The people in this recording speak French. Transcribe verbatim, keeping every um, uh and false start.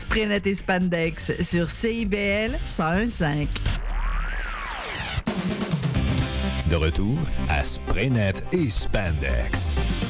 Spraynet et Spandex sur C I B L cent un virgule cinq. De retour à Spraynet et Spandex.